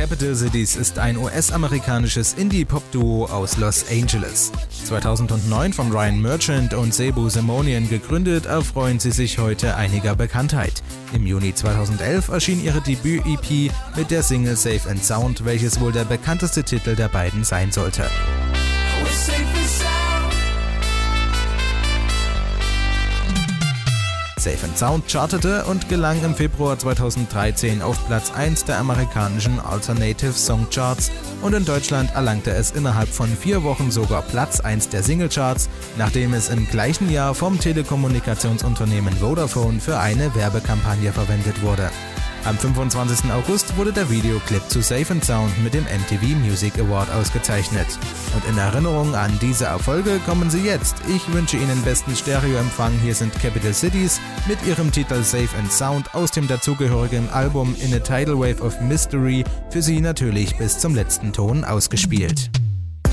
Capital Cities ist ein US-amerikanisches Indie-Pop-Duo aus Los Angeles. 2009 von Ryan Merchant und Cebu Simonian gegründet, erfreuen sie sich heute einiger Bekanntheit. Im Juni 2011 erschien ihre Debüt-EP mit der Single Safe and Sound, welches wohl der bekannteste Titel der beiden sein sollte. Safe and Sound chartete und gelang im Februar 2013 auf Platz 1 der amerikanischen Alternative Song Charts und in Deutschland erlangte es innerhalb von 4 Wochen sogar Platz 1 der Singlecharts, nachdem es im gleichen Jahr vom Telekommunikationsunternehmen Vodafone für eine Werbekampagne verwendet wurde. Am 25. August wurde der Videoclip zu Safe and Sound mit dem MTV Music Award ausgezeichnet. Und in Erinnerung an diese Erfolge kommen sie jetzt. Ich wünsche Ihnen besten Stereoempfang. Hier sind Capital Cities mit ihrem Titel Safe and Sound aus dem dazugehörigen Album In a Tidal Wave of Mystery, für Sie natürlich bis zum letzten Ton ausgespielt.